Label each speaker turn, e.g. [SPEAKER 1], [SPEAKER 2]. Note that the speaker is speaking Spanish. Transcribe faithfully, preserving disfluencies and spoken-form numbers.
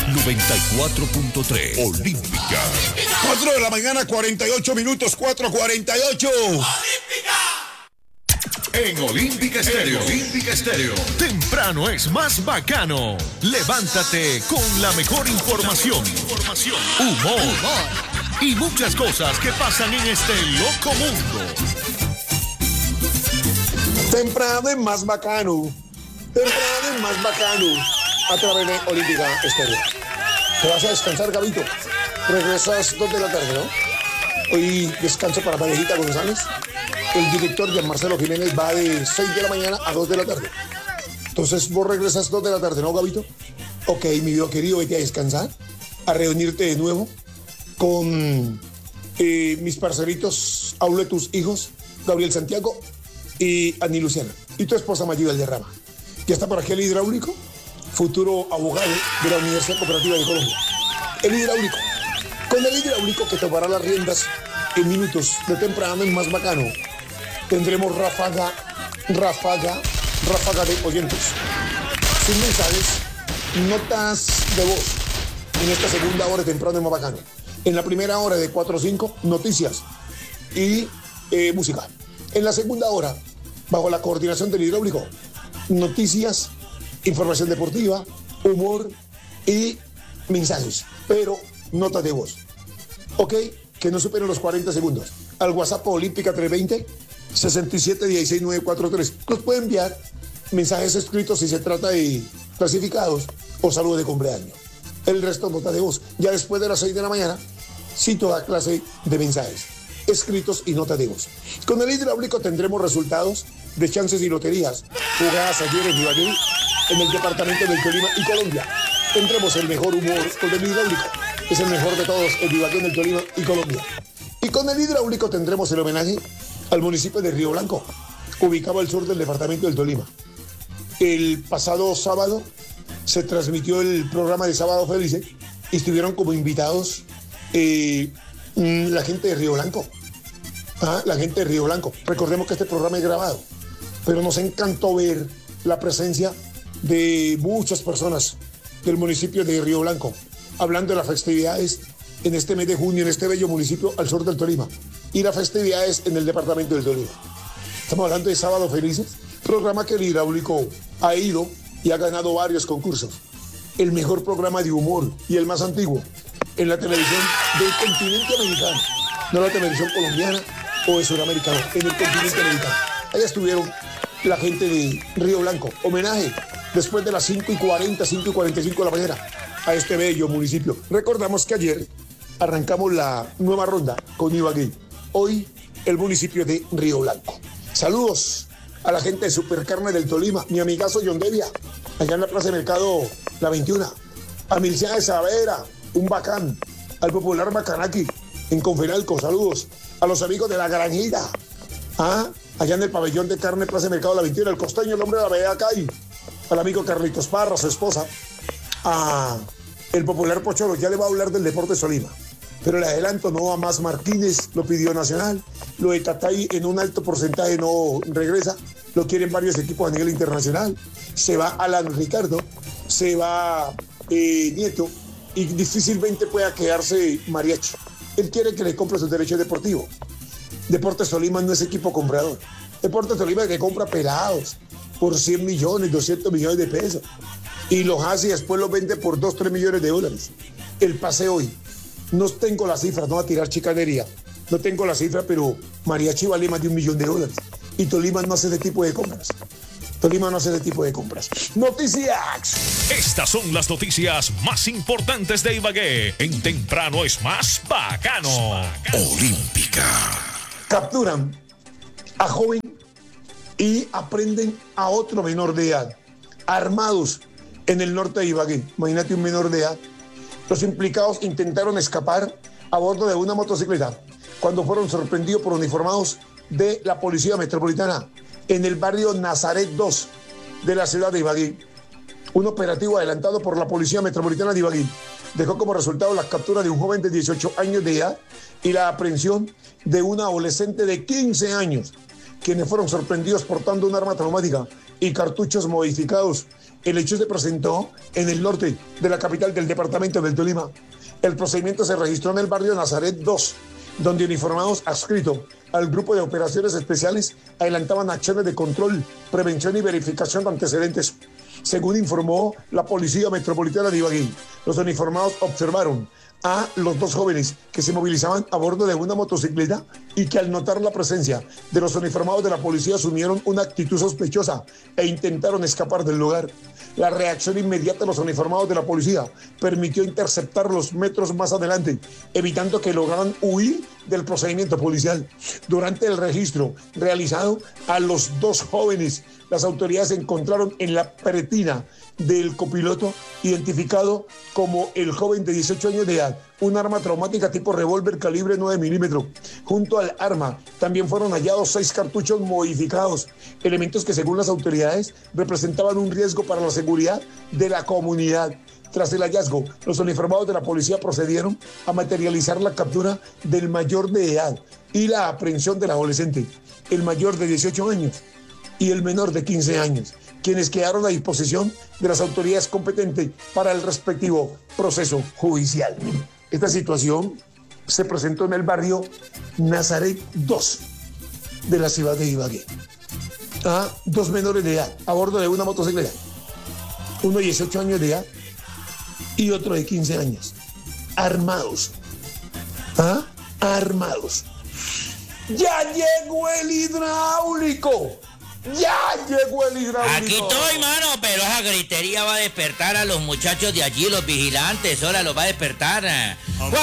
[SPEAKER 1] noventa y cuatro punto tres. Olímpica.
[SPEAKER 2] cuatro de la mañana, cuarenta y ocho minutos, cuatro cuarenta y ocho.
[SPEAKER 1] ¡Olímpica! En Olímpica Estéreo. Olímpica Estéreo. Temprano es más bacano. Levántate con la mejor información, información, humor, humor y muchas cosas que pasan en este loco mundo.
[SPEAKER 2] Temprano es más bacano. Temprano es más bacano. A través de Olímpica Estéreo. Te vas a descansar, Gabito. Regresas dos de la tarde, ¿no? Hoy descanso para Parejita González. El director Gian Marcelo Jiménez va de seis de la mañana a dos de la tarde. Entonces vos regresas dos de la tarde, ¿no, Gabito? Ok, mi video querido, vete a descansar, a reunirte de nuevo con eh, mis parceritos, Aulo de tus hijos, Gabriel Santiago y Ani Luciana. Y tu esposa Mayuda Valderrama. Ya está por aquí el hidráulico, futuro abogado de la Universidad Cooperativa de Colombia. El hidráulico. Con el hidráulico que tomará las riendas en minutos de temprano en más bacano. Tendremos ráfaga, ráfaga, ráfaga de oyentes. Sin mensajes, notas de voz en esta segunda hora de temprano en más bacano. En la primera hora de cuatro a cinco, noticias y eh, música. En la segunda hora, bajo la coordinación del hidráulico, noticias, información deportiva, humor y mensajes, pero notas de voz. Ok, que no superen los cuarenta segundos. Al WhatsApp Olímpica trescientos veinte, sesenta y siete dieciséis nueve cuatro tres. Nos puede enviar mensajes escritos si se trata de clasificados o saludos de cumpleaños. El resto nota de voz. Ya después de las seis de la mañana, sí toda clase de mensajes escritos y nota de voz. Con el hidráulico tendremos resultados de chances y loterías jugadas ayer en Ibagué, en el departamento del Tolima y Colombia. Tendremos el mejor humor con el hidráulico. Es el mejor de todos en Ibagué, en el Tolima y Colombia. Y con el hidráulico tendremos el homenaje al municipio de Río Blanco, ubicado al sur del departamento del Tolima. El pasado sábado se transmitió el programa de Sábado Felices y estuvieron como invitados eh, la gente de Río Blanco. Ah, la gente de Río Blanco. Recordemos que este programa es grabado, pero nos encantó ver la presencia de muchas personas del municipio de Río Blanco, hablando de las festividades en este mes de junio, en este bello municipio al sur del Tolima, y las festividades en el departamento del Tolima. Estamos hablando de Sábado Felices, programa que el hidráulico ha ido y ha ganado varios concursos. El mejor programa de humor y el más antiguo en la televisión del continente americano, no la televisión colombiana o de Sudamericano, en el continente americano. Allá estuvieron la gente de Río Blanco. Homenaje después de las cinco y cuarenta, cinco y cuarenta y cinco de la mañana a este bello municipio. Recordamos que ayer arrancamos la nueva ronda con Ibagué. Hoy el municipio de Río Blanco. Saludos a la gente de Supercarne del Tolima, mi amigazo John Devia, allá en la Plaza de Mercado La veintiuna. A Milcia de Savera, un bacán. Al popular Macanaki en Conferalco, saludos. A los amigos de La Granjita, ¿ah? Allá en el pabellón de carne Plaza de Mercado La veintiuna, el costeño, el hombre de la Bella Cay. Al amigo Carlitos Parra, su esposa. A el popular Pocholo, ya le va a hablar del Deportes Tolima. Pero le adelanto, no va más Martínez, lo pidió Nacional. Lo de Tatay en un alto porcentaje no regresa. Lo quieren varios equipos a nivel internacional. Se va Alan Ricardo, se va eh, Nieto y difícilmente pueda quedarse Mariachi. Él quiere que le compre sus derechos deportivos. Deportes Tolima no es equipo comprador. Deportes Tolima es que compra pelados por cien millones, doscientos millones de pesos. Y los hace y después los vende por dos, tres millones de dólares. El pase hoy. No tengo la cifra, no va a tirar chicanería. No tengo la cifra, pero Mariachi vale más de un millón de dólares. Y Tolima no hace ese tipo de compras. Tolima no hace ese tipo de compras. Noticias.
[SPEAKER 1] Estas son las noticias más importantes de Ibagué. En Temprano es más bacano. Olímpica.
[SPEAKER 2] Capturan a joven y aprenden a otro menor de edad, armados en el norte de Ibagué. Imagínate un menor de edad. Los implicados intentaron escapar a bordo de una motocicleta cuando fueron sorprendidos por uniformados de la Policía Metropolitana en el barrio Nazaret dos de la ciudad de Ibagué. Un operativo adelantado por la Policía Metropolitana de Ibagué dejó como resultado la captura de un joven de dieciocho años de edad y la aprehensión de una adolescente de quince años quienes fueron sorprendidos portando un arma traumática y cartuchos modificados. El hecho se presentó en el norte de la capital del departamento del Tolima. El procedimiento se registró en el barrio Nazaret dos, donde uniformados adscritos al grupo de operaciones especiales adelantaban acciones de control, prevención y verificación de antecedentes. Según informó la Policía Metropolitana de Ibagué, los uniformados observaron a los dos jóvenes que se movilizaban a bordo de una motocicleta y que al notar la presencia de los uniformados de la policía asumieron una actitud sospechosa e intentaron escapar del lugar. La reacción inmediata de los uniformados de la policía permitió interceptarlos metros más adelante, evitando que lograran huir del procedimiento policial. Durante el registro realizado a los dos jóvenes, las autoridades encontraron en la pretina del copiloto, identificado como el joven de dieciocho años de edad, un arma traumática tipo revólver calibre nueve milímetros. Junto al arma también fueron hallados seis cartuchos modificados, elementos que según las autoridades representaban un riesgo para la seguridad de la comunidad. Tras el hallazgo, los uniformados de la policía procedieron a materializar la captura del mayor de edad y la aprehensión del adolescente, el mayor de dieciocho años y el menor de quince años, quienes quedaron a disposición de las autoridades competentes para el respectivo proceso judicial. Esta situación se presentó en el barrio Nazaret dos de la ciudad de Ibagué. A dos menores de edad a bordo de una motocicleta, uno de dieciocho años de edad y otro de quince años, armados. ¿Ah? Armados. ¡Ya llegó el hidráulico! ¡Ya llegó el hidráulico!
[SPEAKER 3] Aquí estoy, mano, pero esa gritería va a despertar a los muchachos de allí, los vigilantes, ahora los va a despertar.